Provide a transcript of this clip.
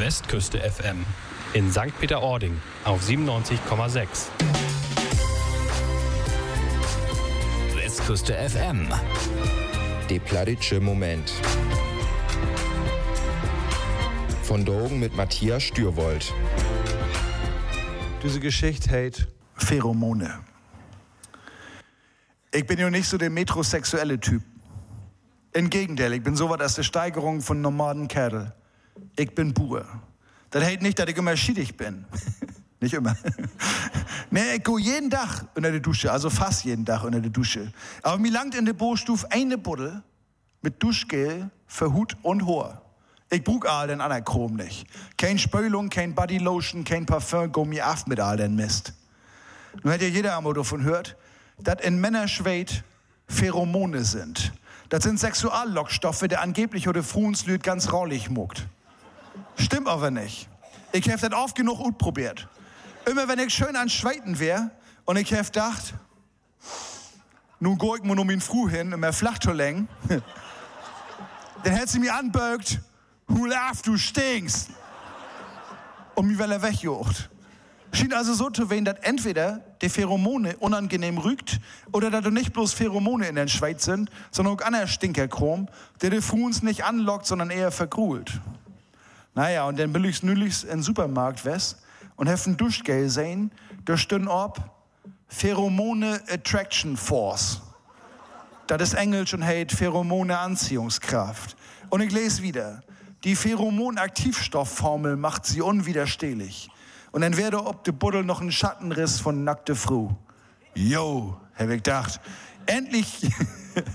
Westküste FM in St. Peter-Ording auf 97,6. Westküste FM. Der plattitsche Moment. Von Drogen mit Matthias Stürwold. Diese Geschichte heißt Pheromone. Ich bin ja nicht so der metrosexuelle Typ. Im Gegenteil, ich bin sowas als die Steigerung von normalen Kerl. Ich bin Bur. Das heißt nicht, dass ich immer schiedig bin. Nicht immer. Nee, ich gehe jeden Tag unter die Dusche, also fast jeden Tag unter die Dusche. Aber mir langt in der Bohrstuf eine Buddel mit Duschgel für Hut und Haar. Ich brauch all den anderen Chrom nicht. Kein Spülung, kein Bodylotion, kein Parfum, go mir af mit all den Mist. Nun hat ja jeder einmal davon gehört, dass in Männerschweit Pheromone sind. Das sind Sexuallockstoffe, der angeblich oder Fruenslüt ganz raulich muckt. Stimmt aber nicht. Ich hab das oft genug ausprobiert. Immer wenn ich schön an Schweiten wär und ich hab gedacht, nun geh ich mir um ihn früh hin, immer flach zu längen, dann hätt sie mir anbögt, Hulaf, du stinkst. Und mir will er wegjocht. Schien also so zu wehen, dass entweder die Pheromone unangenehm rügt oder dass du nicht bloß Pheromone in den Schweiz sind, sondern auch anderer Stinkerchrom, der die Fruens nicht anlockt, sondern eher vergrult. Naja, und dann bin ich nülichst in den Supermarkt wes und hef ein Duschgel sehen, da stünn ob Pheromone Attraction Force. Das ist Englisch und heißt Pheromone Anziehungskraft. Und ich lese wieder, die Pheromon-Aktivstoffformel macht sie unwiderstehlich. Und dann werde ob de Buddel noch ein Schattenriss von nackte Frau. Jo, hab ich gedacht, endlich